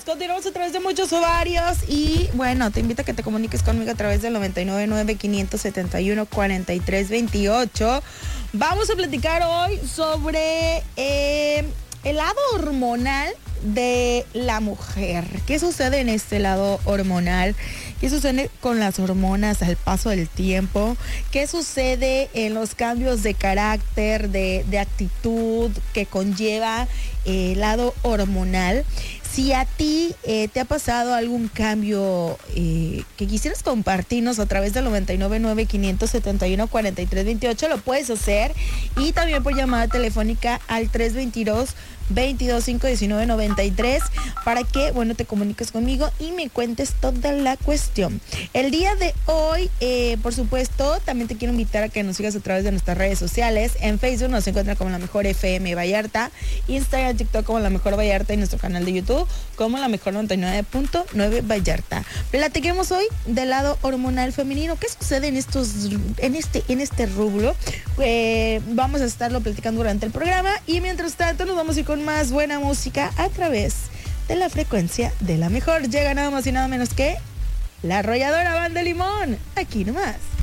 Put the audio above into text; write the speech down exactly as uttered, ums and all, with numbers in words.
continuamos a través de muchos ovarios y bueno, te invito a que te comuniques conmigo a través del noventa y nueve nueve, quinientos setenta y uno, cuarenta y tres veintiocho. Vamos a platicar hoy sobre eh, el lado hormonal de la mujer. ¿Qué sucede en este lado hormonal? ¿Qué sucede con las hormonas al paso del tiempo? ¿Qué sucede en los cambios de carácter, de, de actitud que conlleva eh, el lado hormonal? Si a ti eh, te ha pasado algún cambio eh, que quisieras compartirnos a través del noventa y nueve nueve, quinientos setenta y uno, cuarenta y tres veintiocho, lo puedes hacer. Y también por llamada telefónica al tres veintidós, veintidós, cinco diecinueve, noventa y tres para que, bueno, te comuniques conmigo y me cuentes toda la cuestión. El día de hoy, eh, por supuesto, también te quiero invitar a que nos sigas a través de nuestras redes sociales. En Facebook nos encuentran como La Mejor F M Vallarta, Instagram, TikTok como La Mejor Vallarta y nuestro canal de YouTube como La Mejor noventa y nueve punto nueve Vallarta. Platiquemos hoy del lado hormonal femenino. ¿Qué sucede en estos, en este, en este rubro? Eh, vamos a estarlo platicando durante el programa y mientras tanto nos vamos a ir con más buena música a través de la frecuencia de La Mejor. Llega nada más y nada menos que La Arrolladora Banda Limón, aquí nomás.